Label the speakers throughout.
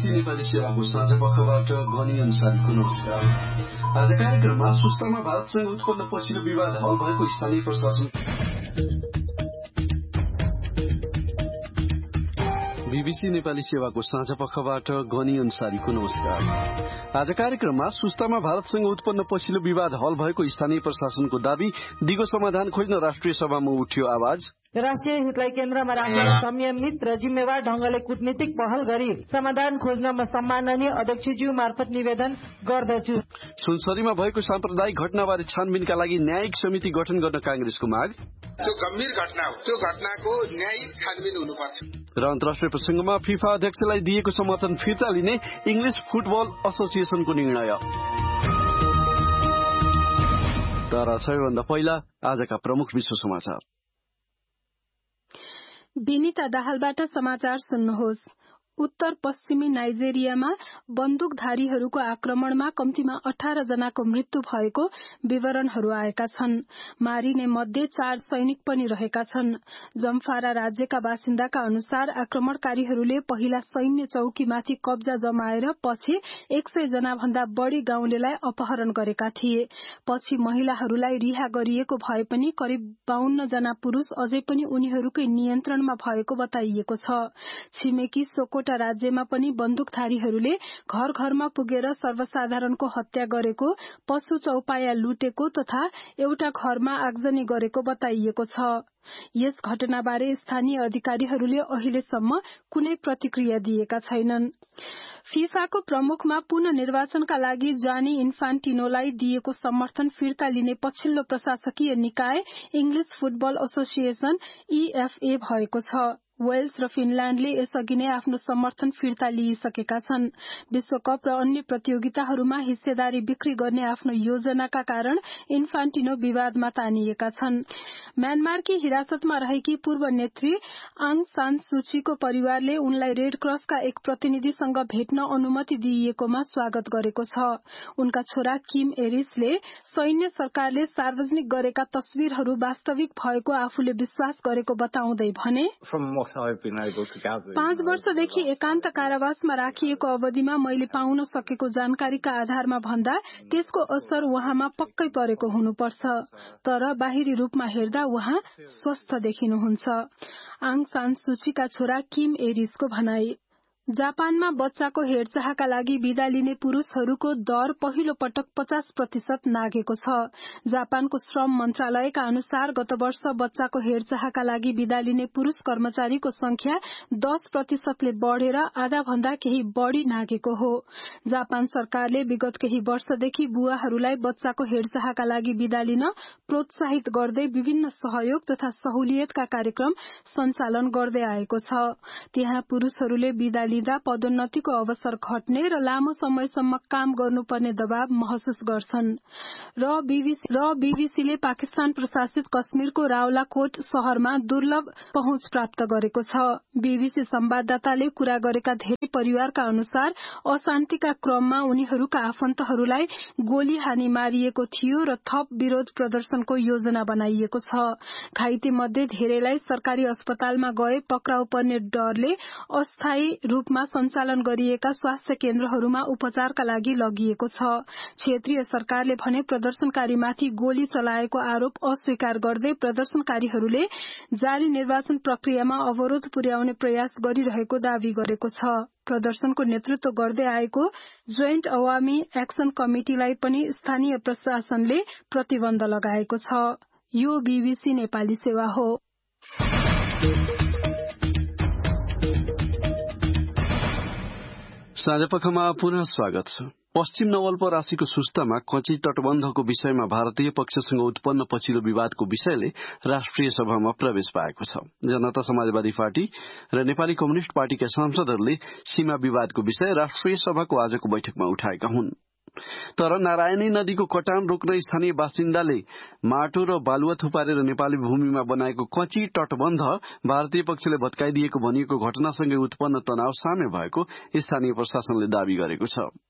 Speaker 1: BBC Nepali सेवाको साँझ पखबाट गनी अनुसारको नमस्कार। आज कार्यक्रममा सुस्तामा भारतसँग उत्पन्न पछिल्लो विवाद हल भएको स्थानीय प्रशासन। बीबीसी नेपाली सेवाको साँझ पखबाट गनी अनुसारीको नमस्कार। आज कार्यक्रममा सुस्तामा भारतसँग उत्पन्न पछिल्लो विवाद हल भएको स्थानीय प्रशासनको दावी, दिगो समाधान खोज्न राष्ट्रिय सभामा उठ्यो आवाज।
Speaker 2: राष्ट्रिय हितलाई केन्द्रमा राखेर संयमित र जिम्मेवार ढंगले कूटनीतिक पहल गरी समाधान खोज्न म सम्माननीय अध्यक्षज्यू मार्फत निवेदन गर्दछु।
Speaker 1: सुनसरीमा भएको साम्प्रदायिक घटनाबारे छानबिनका लागि न्यायिक समिति गठन गर्न कांग्रेसको माग।
Speaker 3: त्यो गम्भीर घटना हो, त्यो घटनाको न्यायिक छानबिन हुनुपर्छ।
Speaker 1: र अन्तर्राष्ट्रिय प्रसंगमा फिफा अध्यक्षलाई दिएको समर्थन फिर्ता लिने इंग्लिश फुटबल एसोसिएसनको निर्णय। तर सबैभन्दा पहिला आजका प्रमुख विश्व समाचार।
Speaker 4: विनिता दाहालबाट समाचार सुन्नुहोस्। उत्तर पश्चिमी नाइजेरियामा बन्दुकधारीहरूको आक्रमणमा कम्तीमा 18 जनाको मृत्यु भएको विवरणहरू आएका छन्। मारिने मध्ये 4 सैनिक पनि रहेका छन्। जमफारा राज्यका बासिन्दाका अनुसार आक्रमणकारीहरूले पहिला सैन्य चौकीमाथि कब्जा जमाएर पछि 100 जना भन्दा बढ़ी गाउँलेलाई अपहरण गरेका थिए। पछि महिलाहरूलाई रिहा गरिएको भए पनि करिब 52 जना पुरूष अझै पनि उनीहरूकै नियन्त्रणमा भएको बताइएको छ। छिमेकी सोकोटा राज्यमा पनि बन्दुकधारीहरूले घर घरमा पुगेर सर्वसाधारणको हत्या गरेको, पशु चौपाया लुटेको तथा एउटा घरमा आगजनी गरेको बताइएको छ। यस घटनाबारे स्थानीय अधिकारीहरूले अहिलेसम्म कुनै प्रतिक्रिया दिएका छैनन्। फिफाको प्रमुखमा पुनः निर्वाचनका लागि जानी इन्फान्टिनोलाई दिएको समर्थन फिर्ता लिने पछिल्लो प्रशासकीय निकाय इंग्लिश फुटबल एसोसिएसन EFA भएको छ। वेल्स र फिनल्याण्डले यसअघि नै आफ्नो समर्थन फिर्ता लिइसकेका छन्। विश्वकप र अन्य प्रतियोगिताहरूमा हिस्सेदारी बिक्री गर्ने आफ्नो योजनाका कारण इन्फान्टिनो विवादमा तानिएका छन्। म्यानमारकी हिरासतमा रहेकी पूर्व नेत्री आङ सान सुचीको परिवारले उनलाई रेड क्रसका एक प्रतिनिधिसँग भेट्न अनुमति दिइएकोमा स्वागत गरेको छ। उनका छोरा किम एरिसले सैन्य सरकारले सार्वजनिक गरेका तस्विरहरू वास्तविक भएको आफूले विश्वास गरेको बताउँदै भने, 5 वर्षदेखि एकान्त कारावासमा राखिएको अवधिमा मैले पाउन सकेको जानकारीका आधारमा भन्दा त्यसको असर उहाँमा पक्कै परेको हुनुपर्छ। तर बाहिरी रूपमा हेर्दा उहाँ स्वस्थ देखिनुहुन्छ। आङ सान सुचीका छोरा किम एरिसको भनाई। जापानमा बच्चाको हेरचाहका लागि बिदा लिने पुरूषहरूको दर पहिलो पटक 50% नाघेको छ। जापानको श्रम मन्त्रालयका अनुसार गत वर्ष बच्चाको हेरचाहका लागि बिदा लिने पुरूष कर्मचारीको संख्या 10%ले बढ़ेर आधा भन्दा केही बढ़ी नाघेको हो। जापान सरकारले विगत केही वर्षदेखि बुवाहरूलाई बच्चाको हेरचाहका लागि बिदा लिन प्रोत्साहित गर्दै विभिन्न सहयोग तथा सहुलियतका कार्यक्रम सञ्चालन गर्दै आएको छ। त्यहाँ पुरूषहरूले बिदा लिँदा पदोन्नतिको अवसर घट्ने र लामो समयसम्म काम गर्नुपर्ने दबाव महसुस गर्छन्। र बीबीसीले पाकिस्तान प्रशासित कश्मीरको रावलाकोट शहरमा दुर्लभ पहुँच प्राप्त गरेको छ। बीबीसी संवाददाताले कुरा गरेका धेरै परिवारका अनुसार अशान्तिका क्रममा उनीहरूका आफन्तहरूलाई गोली हानी मारिएको थियो र थप विरोध प्रदर्शनको योजना बनाइएको छ। घाइते मध्ये धेरैलाई सरकारी अस्पतालमा गए पक्राउ पर्ने डरले अस्थायी रूपमा सञ्चालन गरिएका स्वास्थ्य केन्द्रहरूमा उपचारका लागि लगिएको छ। क्षेत्रीय सरकारले भने प्रदर्शनकारीमाथि गोली चलाएको आरोप अस्वीकार गर्दै प्रदर्शनकारीहरूले जारी निर्वाचन प्रक्रियामा अवरोध पुर्याउने प्रयास गरिरहेको दावी गरेको छ। प्रदर्शनको नेतृत्व गर्दै आएको जोइन्ट अवामी एक्सन कमिटीलाई पनि स्थानीय प्रशासनले प्रतिबन्ध लगाएको छ। यो बीबीसी नेपाली सेवा हो।
Speaker 1: साँझपखमा पुनः स्वागत छ। पश्चिम नवलपरासीको सुस्तामा कची तटबन्धको विषयमा भारतीय पक्षसँग उत्पन्न पछिल्लो विवादको विषयले राष्ट्रिय सभामा प्रवेश पाएको छ। जनता समाजवादी पार्टी र नेपाली कम्युनिष्ट पार्टीका सांसदहरूले सीमा विवादको विषय राष्ट्रिय सभाको आजको बैठकमा उठाएका हुन्। तर नारायणी नदीको कटान रोक्न स्थानीय बासिन्दाले माटो र बालुवा थुपारेर नेपाली भूमिमा बनाएको कची तटबन्ध भारतीय पक्षले भत्काइदिएको भनिएको घटनासँगै उत्पन्न तनाव सामेल भएको स्थानीय प्रशासनले दावी गरेको छ।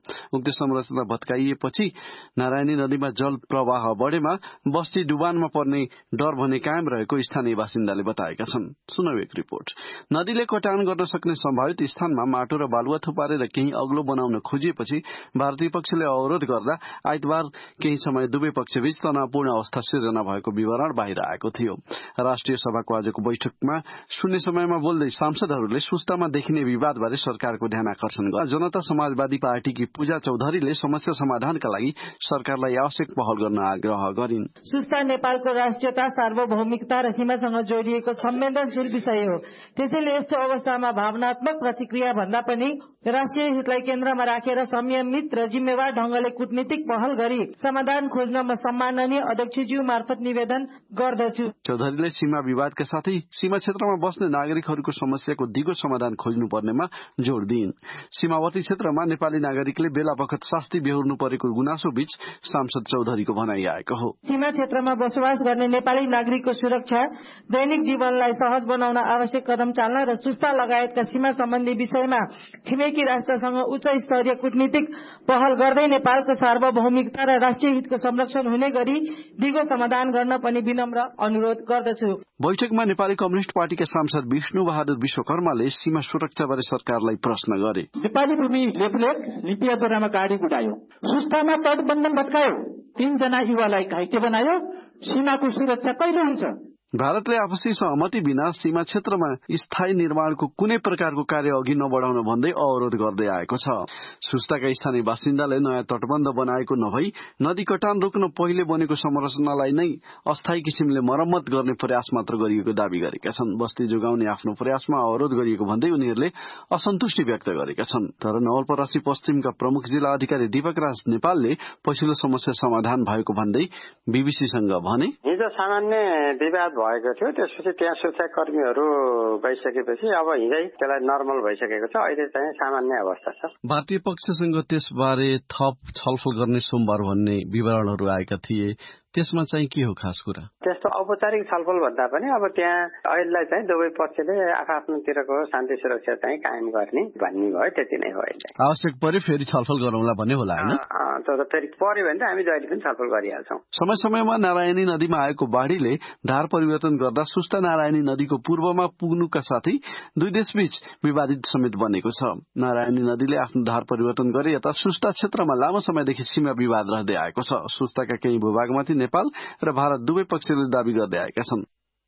Speaker 1: उक्त संरचना भत्काइएपछि नारायणी नदीमा जल प्रवाह बढेमा बस्ती डुबानमा पर्ने डर भने कायम रहेको स्थानीय बासिन्दाले बताएका छन्। सुनौ एक रिपोर्ट। नदीले कटान गर्न सक्ने सम्भावित स्थानमा माटो र बालुवा थुपारेर केही अग्लो बनाउन खोजिएपछि भारतीय पक्षले अवरोध गर्दा आइतबार केही समय दुवै पक्षबीच तनावपूर्ण अवस्था सिर्जना भएको विवरण बाहिर आएको थियो। राष्ट्रिय सभाको आजको बैठकमा शून्य समयमा बोल्दै सांसदहरूले सुस्तामा देखिने विवादबारे सरकारको ध्यान आकर्षण गरे। जनता समाजवादी पार्टीकी पूजा चौधरीले समस्या समाधानका लागि सरकारलाई आवश्यक पहल गर्न आग्रह गरिन्।
Speaker 2: सुस्ता नेपालको राष्ट्रियता, सार्वभौमिकता र सीमासँग जोडिएको संवेदनशील विषय हो। त्यसैले यस्तो अवस्थामा भावनात्मक प्रतिक्रिया भन्दा पनि राष्ट्रिय हितलाई केन्द्रमा राखेर संयमित र जिम्मेवार ढंगले कूटनीतिक पहल गरी समाधान खोज्न म सम्माननीय अध्यक्षज्यू मार्फत निवेदन गर्दछु।
Speaker 1: चौधरीले सीमा विवादका साथै सीमा क्षेत्रमा बस्ने नागरिकहरूको समस्याको दिगो समाधान खोज्नुपर्नेमा जोड़ दिइन्। सीमावर्ती क्षेत्रमा नेपाली नागरिकले बेला बखत शास्ति बेहोर्नु परेको गुनासो बीच सांसद चौधरीको भनाइ आएको हो।
Speaker 2: सीमा क्षेत्रमा बसोबास गर्ने नेपाली नागरिकको सुरक्षा, दैनिक जीवनलाई सहज बनाउन आवश्यक कदम चाल्न र सुस्ता लगायतका सीमा सम्बन्धी विषयमा छिमेकी राष्ट्रसँग उच्च स्तरीय कूटनीतिक पहल गर्दै नेपालको सार्वभौमिकता र राष्ट्रिय हितको संरक्षण हुने गरी दिगो समाधान गर्न पनि विनम्र अनुरोध गर्दछु।
Speaker 1: बैठकमा नेपाली कम्युनिष्ट पार्टीका सांसद विष्णु बहादुर विश्वकर्माले सीमा सुरक्षाबारे सरकारलाई प्रश्न गरे।
Speaker 5: नेपाली भूमि लेफलेट लिपियाद्वारामा गाडी गुडायो, सुस्तामा तटबन्धन भत्कायो, 3 जना युवालाई घाइते बनायो। सीमाको सुरक्षा कहिले हुन्छ?
Speaker 1: भारतले आपसी सहमति बिना सीमा क्षेत्रमा स्थायी निर्माणको कुनै प्रकारको कार्य अघि नबढाउन भन्दै अवरोध गर्दै आएको छ। सुस्ताका स्थानीय बासिन्दाले नयाँ तटबन्ध बनाएको नभई नदी कटान रोक्न पहिले बनेको संरचनालाई नै अस्थायी किसिमले मरम्मत गर्ने प्रयास मात्र गरिएको दावी गरेका छन्। बस्ती जोगाउने आफ्नो प्रयासमा अवरोध गरिएको भन्दै उनीहरूले असन्तुष्टि व्यक्त गरेका छन्। तर नवलपरासी पश्चिमका प्रमुख जिल्ला अधिकारी दीपक राज नेपालले पछिल्लो समस्या समाधान भएको भन्दै बीबीसीसँग भने,
Speaker 6: हिजो सामान्य विवाद भएको थियो, त्यसपछि त्यहाँ सुरक्षाकर्मीहरू गइसकेपछि अब हिजै त्यसलाई नर्मल भइसकेको छ। अहिले चाहिँ सामान्य अवस्था छ।
Speaker 1: भारतीय पक्षसँग त्यसबारे थप छलफल गर्ने सोमबार भन्ने विवरणहरू आएका थिए, त्यसमा चाहिँ के हो खास कुरा?
Speaker 6: त्यस्तो औपचारिक छलफल भन्दा पनि अब त्यहाँ अहिलेलाई चाहिँ दुवै पक्षले आफ्नोतिरको शान्ति सुरक्षा चाहिँ कायम गर्ने भन्ने भयो, त्यति नै हो। अहिले
Speaker 1: आवश्यक परे फेरि छलफल गरौँला भन्ने होला हैन?
Speaker 6: फेरि पर्यो भने हामी जहिले पनि छलफल गरिहाल्छौँ।
Speaker 1: समय समयमा नारायणी नदीमा आएको बाढीले धार परिवर्तन गर्दा सुस्ता नारायणी नदीको पूर्वमा पुग्नुका साथै दुई देशबीच विवादित समेत बनेको छ। नारायणी नदीले आफ्नो धार परिवर्तन गरे यता सुस्ता क्षेत्रमा लामो समयदेखि सीमा विवाद रहँदै आएको छ। सुस्ताका केही भूभागमाथि नेपाल र भारत दुवै पक्षले दावी गर्दै आएका छन्।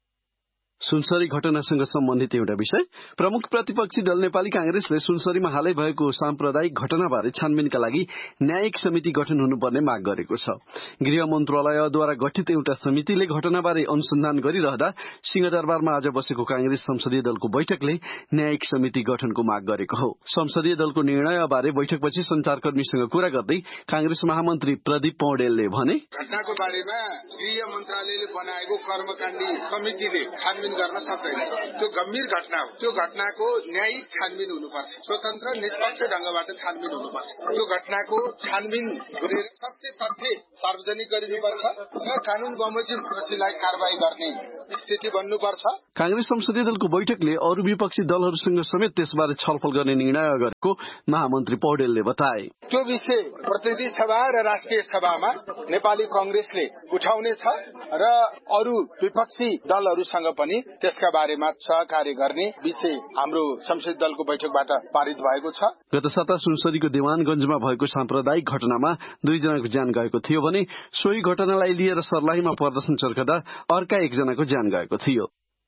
Speaker 1: सुनसरी घटनासँग सम्बन्धित एउटा विषय। प्रमुख प्रतिपक्षी दल नेपाली कांग्रेसले सुनसरीमा हालै भएको साम्प्रदायिक घटनाबारे छानबिनका लागि न्यायिक समिति गठन हुनुपर्ने माग गरेको छ। गृह मन्त्रालयद्वारा गठित एउटा समितिले घटनाबारे अनुसन्धान गरिरहँदा सिंहदरबारमा आज बसेको कांग्रेस संसदीय दलको बैठकले न्यायिक समिति गठनको माग गरेको हो। संसदीय दलको निर्णयबारे बैठकपछि संचारकर्मीसँग कुरा गर्दै कांग्रेस महामन्त्री प्रदीप पौडेलले भने,
Speaker 3: घटनाको बारेमा गृह मन्त्रालयले बनाएको कर्मकाण्डी समितिले छानबिन गर्न सक्दैन। त्यो गम्भीर घटना हो। त्यो घटनाको न्यायिक छानबिन हुनुपर्छ, स्वतन्त्र निष्पक्ष ढंगबाट छानबिन हुनुपर्छ। त्यो घटनाको छानबिन गरेर सत्य तथ्य सार्वजनिक गरिनुपर्छ र कानून बमोजिम दोषीलाई कारवाही गर्ने स्थिति बन्नुपर्छ।
Speaker 1: कांग्रेस संसदीय दलको बैठकले अरू विपक्षी दलहरूसँग समेत त्यसबारे छलफल गर्ने निर्णय गरेको महामन्त्री पौडेलले बताए।
Speaker 3: त्यो विषय प्रतिनिधि सभा र राष्ट्रिय सभामा नेपाली कांग्रेसले उठाउनेछ र अरू विपक्षी दलहरूसँग पनि त्यसका बारेमा सहकार्य गर्ने विषय हाम्रो संसदीय दलको बैठकबाट पारित भएको छ।
Speaker 1: गत साता सुनसरीको देवानगंजमा भएको साम्प्रदायिक घटनामा 2 जनाको ज्यान गएको थियो भने सोही घटनालाई लिएर सर्लाहीमा प्रदर्शन चर्कदा अर्का 1 जनाको ज्यान गएको थियो।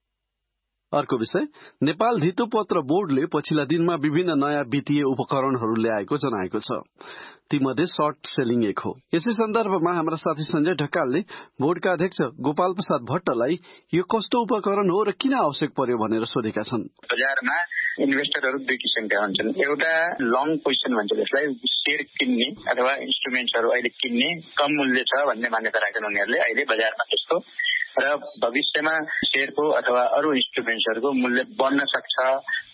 Speaker 1: अर्को विषय, नेपाल धितोपत्र बोर्डले पछिल्ला दिनमा विभिन्न नयाँ वित्तीय उपकरणहरू ल्याएको जनाएको छ। तीमध्ये सर्ट सेलिङ एक हो। यसै सन्दर्भमा हाम्रा साथी संजय ढकालले बोर्डका अध्यक्ष गोपाल प्रसाद भट्टलाई यो कस्तो उपकरण हो र किन आवश्यक पर्यो भनेर सोधेका छन्।
Speaker 7: बजारमा इन्भेस्टरहरू 2 किसिमका हुन्छन्। एउटा लङ पोजिसन भन्छ, जसलाई शेयर किन्ने अथवा इन्स्ट्रुमेन्ट्सहरू अहिले किन्ने कम मूल्य छ भन्ने मान्यता राख्छन् उनीहरूले अहिले बजारमा त्यस्तो, र भविष्यमा शेयरको अथवा अरू इन्स्ट्रुमेन्ट्सहरूको मूल्य बढ्न सक्छ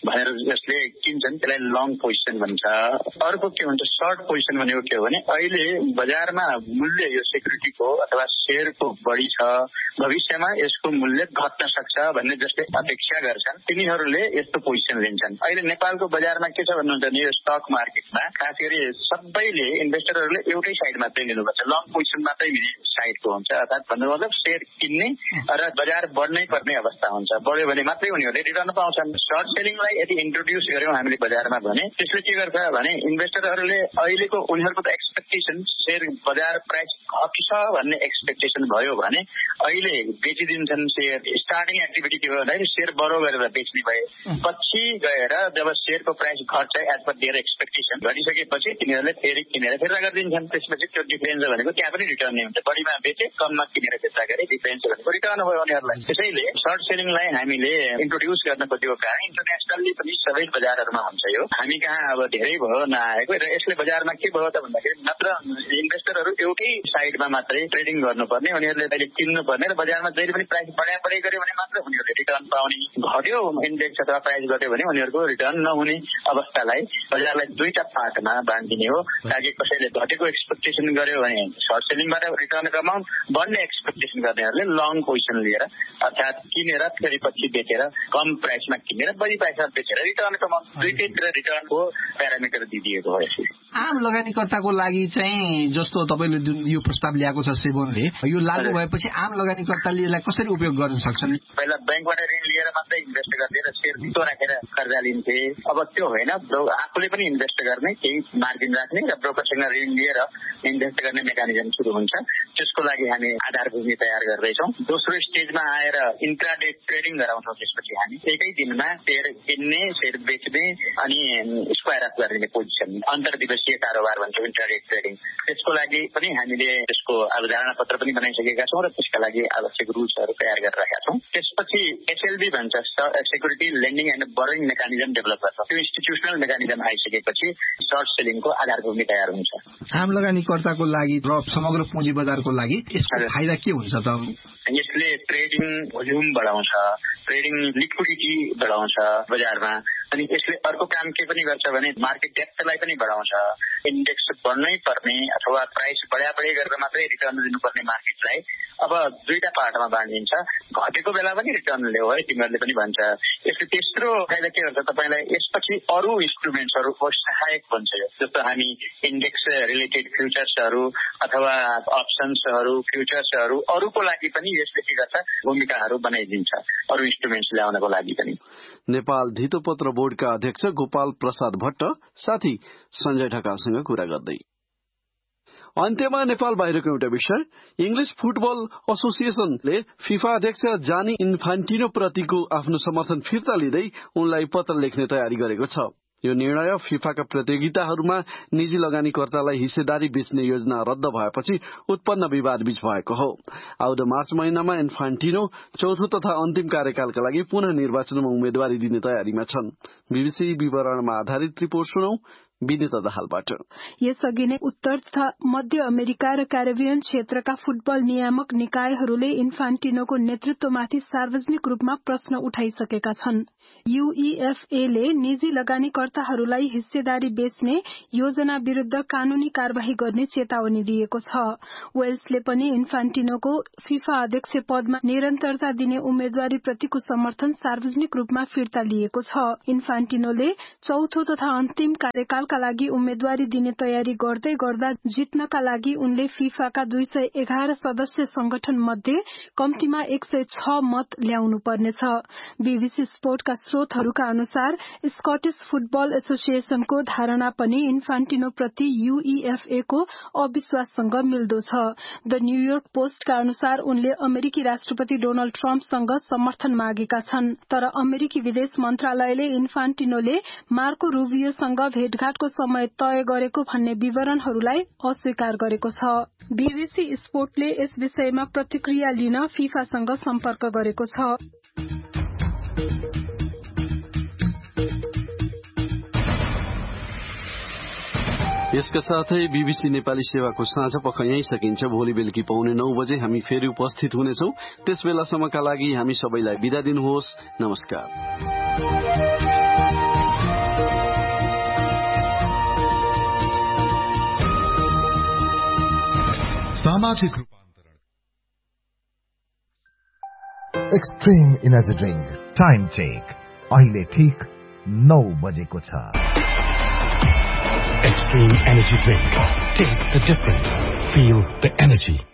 Speaker 7: भनेर जसले किन्छन् त्यसलाई लङ पोजिसन भन्छ। अर्को के भन्छ सर्ट पोजिसन भनेको के हो भने अहिले बजारमा मूल्य यो सेक्युरिटीको अथवा शेयरको बढी छ, भविष्यमा यसको मूल्य घट्न सक्छ भन्ने जसले अपेक्षा गर्छन् तिनीहरूले यस्तो पोजिसन लिन्छन्। अहिले नेपालको बजारमा के छ भन्नुहुन्छ भने यो स्टक मार्केटमा खास गरी सबैले इन्भेस्टरहरूले एउटै साइड मात्रै लिनुपर्छ, लङ पोजिसन मात्रै लिने साइडको हुन्छ। अर्थात् भन्नु मतलब शेयर किन्ने र बजार बढ्नै पर्ने अवस्था हुन्छ, बढ्यो भने मात्रै उनीहरूले रिटर्न पाउँछन्। सर्ट सेलिङलाई यदि इन्ट्रोड्युस गर्यौं हामीले बजारमा भने त्यसले के गर्छ भने इन्भेस्टरहरूले अहिलेको उनीहरूको त एक्सपेक्टेसन शेयर बजार प्राइस घट्छ भन्ने एक्सपेक्टेसन भयो भने अहिले बेचिदिन्छन् शेयर। स्टार्टिङ एक्टिभिटी के भयो भन्दाखेरि शेयर बढो गरेर बेच्ने भए, पछि गएर जब शेयरको प्राइस घट्छ एज पर देयर एक्सपेक्टेसन घटिसकेपछि तिनीहरूले फेरि किनेर फिर्ता गरिदिन्छन्। त्यसपछि त्यो डिफरेन्स भनेको त्यहाँ पनि रिटर्न नै हुन्छ, बढीमा बेचे कममा किनेर फिर्ता गरे डिफरेन्स भनेको रिटर्न भयो उनीहरूलाई। त्यसैले सर्ट सेलिङलाई हामीले इन्ट्रोड्युस गर्न खोजेको कारण इन्टरनेसनल्ली पनि सबै बजारहरूमा हुन्छ यो, हामी कहाँ अब धेरै भयो नआएको। र यसले बजारमा के भयो त भन्दाखेरि नत्र इन्भेस्टरहरू एउटै साइडमा मात्रै ट्रेडिङ गर्नुपर्ने, उनीहरूले अहिले किन्नुपर्ने र बजारमा जहिले पनि प्राइस बढाइ गर्यो भने मात्र उनीहरूले रिटर्न पाउने, घट्यो इन्डेक्स अथवा प्राइस घट्यो भने उनीहरूको रिटर्न नहुने अवस्थालाई बजारलाई दुईटा पार्टमा बाँडिने हो। ताकि कसैले घटेको एक्सपेक्टेसन गर्यो भने सर्ट सेलिङबाट रिटर्न कमाउन्, बढ्ने एक्सपेक्टेसन गर्नेहरूले लङ पोजिसन लिएर अर्थात् किनेर फेरि पछि बेचेर कम प्राइसमा किनेर बढी प्राइसमा बेचेर रिटर्न कमाउन्। दुईटैतिर रिटर्नको प्यारामिटर दिइएको हो। यसले
Speaker 8: आम लगानीकर्ताको लागि चाहिँ जस्तो तपाईँले जुन यो प्रस्ताव ल्याएको छ सेबनले, यो लागू भएपछि आम लगानीकर्ताले यसलाई कसरी उपयोग गर्न सक्छन्?
Speaker 7: पहिला ब्याङ्कबाट ऋण लिएर मात्रै इन्भेस्ट गर्ने र शेयर धितो राखेर कर्जा लिन्थे, अब त्यो होइन, आफूले पनि इन्भेस्ट गर्ने, केही मार्जिन राख्ने र ब्रोकरसँग ऋण लिएर इन्भेस्ट गर्ने मेकानिजम सुरु हुन्छ। त्यसको लागि हामी आधारभूमि तयार गर्दैछौँ। दोस्रो स्टेजमा आएर इन्ट्राडे ट्रेडिङ गराउँछौँ। त्यसपछि हामी एकै दिनमा शेयर किन्ने, शेयर बेच्ने अनि स्क्वायर अफ गर्ने पोजिसन, अन्तर्दिवसीय कारोबार भन्छौँ इन्ट्राडे ट्रेडिङ। त्यसको लागि पनि हामीले त्यसको अवधारणा पत्र पनि बनाइसकेका छौँ र त्यसका लागि आवश्यक रुल्सहरू तयार गरिरहेका छौँ। त्यसपछि एसएलबी भन्छ security lending and borrowing mechanism develop गर्छ। त्यो इन्स्टिट्युसनल मेकानिजम आइसकेपछि सर्ट सेलिङको आधारभूमि तयार हुन्छ।
Speaker 8: आम लगानीकर्ताको लागि र समग्र पुँजी बजारको लागि यसको फाइदा के हुन्छ त?
Speaker 7: यसले ट्रेडिङ भोल्युम बढाउँछ, ट्रेडिङ लिक्विडिटी बढाउँछ बजारमा। अनि यसले अर्को काम के पनि गर्छ भने मार्केट डेप्थलाई पनि बढाउँछ। इन्डेक्स बढ्नै पर्ने अथवा प्राइस बढाइ गरेर मात्रै रिटर्न दिनुपर्ने मार्केटलाई अब दुईटा पार्टमा बाँडिन्छ। घटेको बेला पनि रिटर्न ल्याऊ है तिमीहरूले पनि भन्छ। यसले तेस्रो फाइदा के गर्छ तपाईँलाई, यसपछि अरू इन्स्ट्रुमेन्ट्सहरूको सहायक बन्छ। जस्तो हामी इन्डेक्स रिलेटेड फ्युचर्सहरू अथवा अप्सन्सहरू फ्युचर्सहरू अरूको लागि पनि यसले के गर्छ भूमिकाहरू बनाइदिन्छ, अरू इन्स्ट्रुमेन्ट्स ल्याउनको लागि पनि।
Speaker 1: नेपाल धितोपत्र बोर्डका अध्यक्ष गोपाल प्रसाद भट्ट साथी सञ्जय ढकालसँग कुरा गर्दै। अन्त्यमा नेपाल बाहिरको एउटा विषय, इंग्लिश फुटबल एसोसिएशनले फिफा अध्यक्ष जानी इन्फान्टिनो प्रतिको आफ्नो समर्थन फिर्ता लिँदै उनलाई पत्र लेख्ने तयारी गरेको छ। यो निर्णय फिफाका प्रतियोगिताहरूमा निजी लगानीकर्तालाई हिस्सेदारी बेच्ने योजना रद्द भएपछि उत्पन्न विवाद बीच भएको हो। आउँदो मार्च महिनामा इन्फान्टिनो चौथो तथा अन्तिम कार्यकालका लागि पुनः निर्वाचनमा उम्मेदवारी दिने तयारीमा छन्। बीबीसी विवरणमा आधारित रिपोर्ट सुनौ विनिता दाहालबाट।
Speaker 4: यसअघि नै उत्तर तथा मध्य अमेरिका र क्यारिबियन क्षेत्रका फुटबल नियामक निकायहरूले इन्फान्टिनोको नेतृत्वमाथि सार्वजनिक रूपमा प्रश्न उठाइसकेका छन्। यूईएफए ले निजी लगानीकर्ताहरूलाई हिस्सेदारी बेच्ने योजना विरूद्ध कानूनी कार्यवाही गर्ने चेतावनी दिएको छ। वेल्सले पनि इन्फान्टिनोको फिफा अध्यक्ष पदमा निरन्तरता दिने उम्मेद्वारी प्रतिको समर्थन सार्वजनिक रूपमा फिर्ता लिएको छ। इन्फान्टिनोले चौथो तथा अन्तिम कार्यकालका लागि उम्मेद्वारी दिने तयारी गर्दै गर्दा जित्नका लागि उनले फिफाका 211 सदस्य संगठन मध्ये कम्तीमा 106 मत ल्याउनु पर्नेछ। बीबीसी स्पोर्टका स्रोतहरूका अनुसार स्कटिश फुटबल एसोसिएशनको धारणा पनि इन्फान्टिनो प्रति यूईएफए को अविश्वाससँग मिल्दो छ। द न्यूयोर्क पोस्टका अनुसार उनले अमेरिकी राष्ट्रपति डोनाल्ड ट्रम्पसँग समर्थन मागेका छन्, तर अमेरिकी विदेश मन्त्रालयले इन्फान्टिनोले मार्को रूबियोसँग भेटघाटको समय तय गरेको भन्ने विवरणहरूलाई अस्वीकार गरेको छ। बीबीसी स्पोर्टले यस विषयमा प्रतिक्रिया लिन फिफासँग सम्पर्क गरेको छ।
Speaker 1: यसका साथै बीबीसी नेपाली सेवाको साँझ पख यही सकिन्छ। भोलि बेलुकी 9:15 बजे हामी फेरि उपस्थित हुनेछौं। त्यसबेलासम्मका लागि हामी सबैलाई बिदा दिनुहोस्। नमस्कार।
Speaker 9: सामाजिक रूपान्तरण
Speaker 10: extreme energy drink time check अहिले ठीक 9 बजेको छ
Speaker 9: Extreme Energy Drink. Taste the difference. Feel the energy.